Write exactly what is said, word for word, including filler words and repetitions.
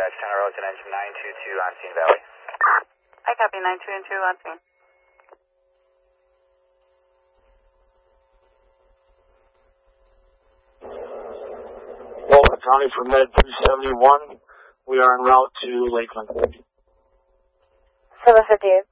Dispatch ten Arlington engine nine two two on scene, Valley. I copy nine two and two on scene. Walton County for Med three seventy-one. We are en route to Lakeland. seven fifty-eight.